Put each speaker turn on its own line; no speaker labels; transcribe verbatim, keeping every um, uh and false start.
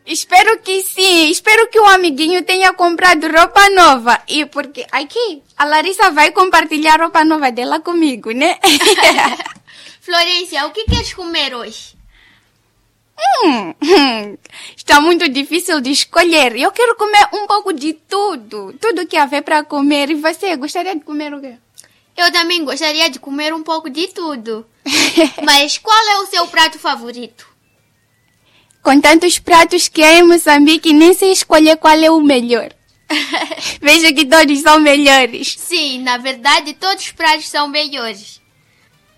Espero que sim. Espero que o amiguinho tenha comprado roupa nova. E porque aqui a Larissa vai compartilhar a roupa nova dela comigo, né?
Florência, o que queres comer hoje?
Hum, hum, está muito difícil de escolher. Eu quero comer um pouco de tudo. Tudo que haver para comer. E você, gostaria de comer o quê?
Eu também gostaria de comer um pouco de tudo. Mas qual é o seu prato favorito?
Com tantos pratos que há em Moçambique, nem sei escolher qual é o melhor. Vejo que todos são melhores.
Sim, na verdade, todos os pratos são melhores.